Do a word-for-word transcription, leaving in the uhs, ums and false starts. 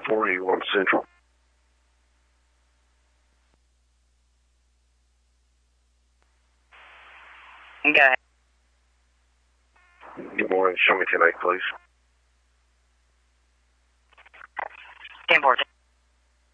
four eighty-one Central. Okay. Good morning. Show me ten eight, please. ten fourteen.